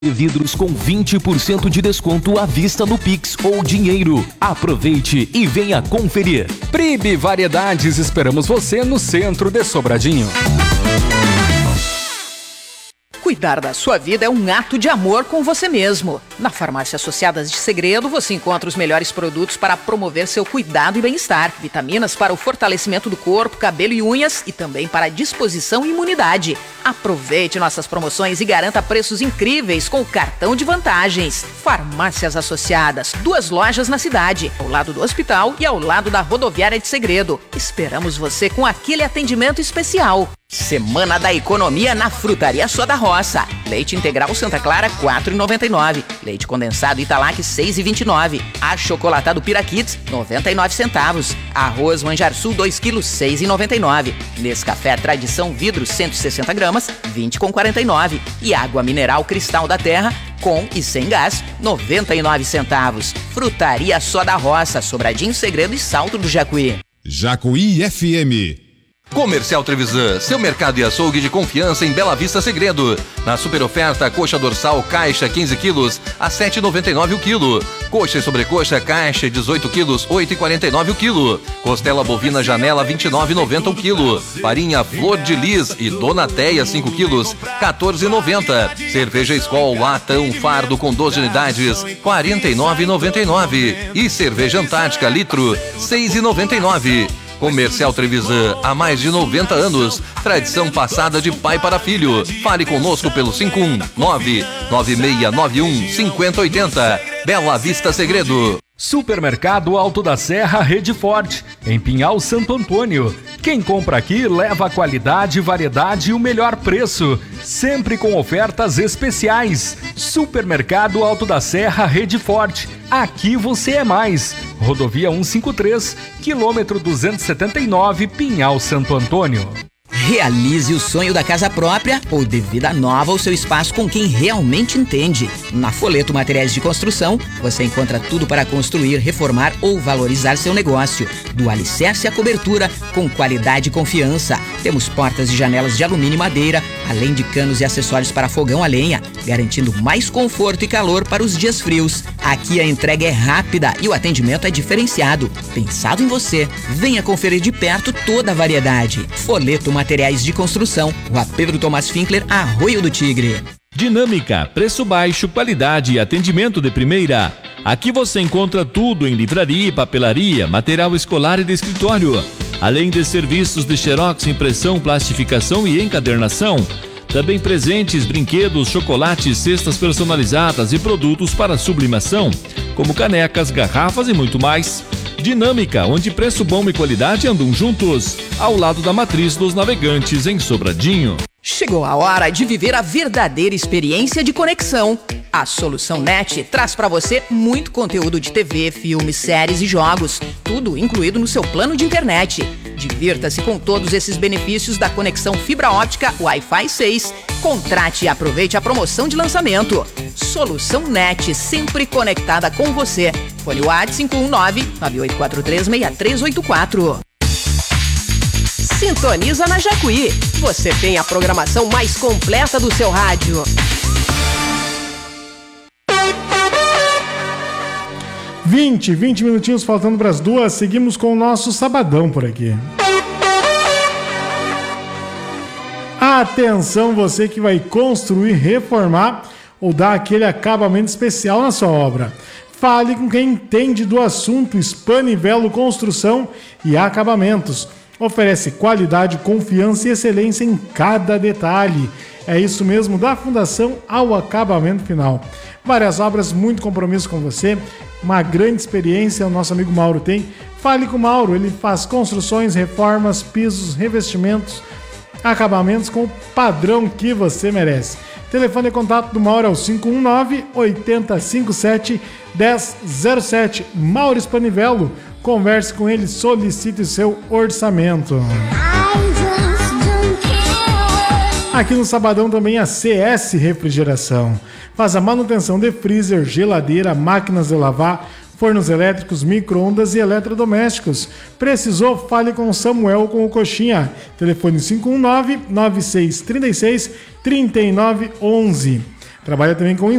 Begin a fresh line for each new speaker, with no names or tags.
Vidros com 20% de desconto à vista no Pix ou dinheiro. Aproveite e venha conferir.
Pribe Variedades, esperamos você no centro de Sobradinho.
Cuidar da sua vida é um ato de amor com você mesmo. Na Farmácia Associadas de Segredo, você encontra os melhores produtos para promover seu cuidado e bem-estar. Vitaminas para o fortalecimento do corpo, cabelo e unhas e também para a disposição e imunidade. Aproveite nossas promoções e garanta preços incríveis com o cartão de vantagens. Farmácias Associadas, 2 lojas na cidade, ao lado do hospital e ao lado da rodoviária de Segredo. Esperamos você com aquele atendimento especial. Semana da Economia na Frutaria Só da Roça. Leite integral Santa Clara, R$ 4,99. Leite condensado Italac, R$ 6,29. Achocolatado Piraquits, 99 centavos. Arroz Manjarsul, 2 quilos, R$ 6,99. Nescafé Tradição Vidro, 160 gramas, R$ 20,49. E água mineral Cristal da Terra, com e sem gás, 99 centavos. Frutaria Só da Roça, Sobradinho, Segredo e Salto do Jacuí.
Jacuí FM.
Comercial Trevisan, seu mercado e açougue de confiança em Bela Vista Segredo. Na super oferta, coxa dorsal caixa 15 quilos a R$ 7,99 o quilo. Coxa e sobrecoxa caixa 18 quilos, R$ 8,49 o quilo. Costela bovina janela 29,90 o quilo. Farinha Flor de Lis e Donateia 5 quilos, R$ 14,90. Cerveja Skol latão fardo com 12 unidades, R$ 49,99. E cerveja Antártica litro, R$ 6,99. Comercial Trevisan, há mais de 90 anos, tradição passada de pai para filho. Fale conosco pelo 519-9691-5080. Bela Vista Segredo.
Supermercado Alto da Serra Rede Forte, em Pinhal Santo Antônio. Quem compra aqui leva qualidade, variedade e o melhor preço, sempre com ofertas especiais. Supermercado Alto da Serra Rede Forte, aqui você é mais. Rodovia 153, quilômetro 279, Pinhal Santo Antônio.
Realize o sonho da casa própria ou de vida nova ao seu espaço com quem realmente entende. Na Foleto Materiais de Construção, você encontra tudo para construir, reformar ou valorizar seu negócio. Do alicerce à cobertura, com qualidade e confiança. Temos portas e janelas de alumínio e madeira, além de canos e acessórios para fogão a lenha, garantindo mais conforto e calor para os dias frios. Aqui a entrega é rápida e o atendimento é diferenciado. Pensado em você, venha conferir de perto toda a variedade. Foleto Materiais de Construção, Rua Pedro Tomás Finkler, Arroio do Tigre.
Dinâmica, preço baixo, qualidade e atendimento de primeira. Aqui você encontra tudo em livraria, papelaria, material escolar e de escritório, além de serviços de xerox, impressão, plastificação e encadernação. Também presentes, brinquedos, chocolates, cestas personalizadas e produtos para sublimação, como canecas, garrafas e muito mais. Dinâmica, onde preço bom e qualidade andam juntos, ao lado da Matriz dos Navegantes, em Sobradinho.
Chegou a hora de viver a verdadeira experiência de conexão. A Solução Net traz para você muito conteúdo de TV, filmes, séries e jogos, tudo incluído no seu plano de internet. Divirta-se com todos esses benefícios da conexão fibra óptica Wi-Fi 6. Contrate e aproveite a promoção de lançamento. Solução Net, sempre conectada com você. Fone WhatsApp 519-9843-6384. Sintoniza na Jacuí. Você tem a programação mais completa do seu rádio.
20 minutinhos faltando para as 2. Seguimos com o nosso sabadão por aqui. Atenção, você que vai construir, reformar ou dar aquele acabamento especial na sua obra. Fale com quem entende do assunto. Spanivelo Construção e Acabamentos. Oferece qualidade, confiança e excelência em cada detalhe. É isso mesmo, da fundação ao acabamento final. Várias obras, muito compromisso com você, uma grande experiência o nosso amigo Mauro tem. Fale com o Mauro, ele faz construções, reformas, pisos, revestimentos, acabamentos com o padrão que você merece. Telefone de contato do Mauro é o 519-8057-1007. Mauro Spanivelo. Converse com ele, solicite seu orçamento. Aqui no Sabadão também a CS Refrigeração. Faz a manutenção de freezer, geladeira, máquinas de lavar, fornos elétricos, micro-ondas e eletrodomésticos. Precisou? Fale com Samuel com o Coxinha. Telefone 519-9636-3911. Trabalha também com